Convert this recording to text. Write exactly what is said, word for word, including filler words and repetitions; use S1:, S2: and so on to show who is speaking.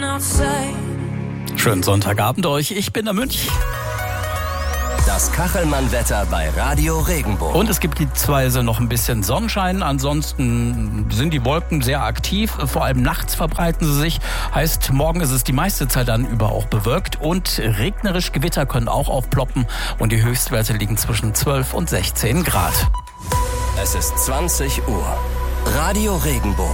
S1: Schönen Sonntagabend euch, ich bin der Münch.
S2: Das Kachelmann-Wetter bei Radio Regenbogen.
S1: Und es gibt gebietsweise noch ein bisschen Sonnenschein. Ansonsten sind die Wolken sehr aktiv. Vor allem nachts verbreiten sie sich. Heißt, morgen ist es die meiste Zeit dann über auch bewölkt. Und regnerisch Gewitter können auch aufploppen. Und die Höchstwerte liegen zwischen zwölf und sechzehn Grad.
S2: Es ist zwanzig Uhr. Radio Regenbogen.